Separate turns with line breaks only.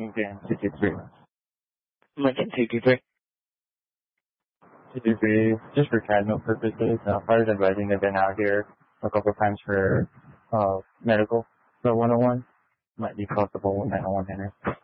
Okay, 63.
Lincoln 63.
63, just for casual purposes. Part of advising have been out here a couple of times for medical. So 101 might be possible with 901 Henry.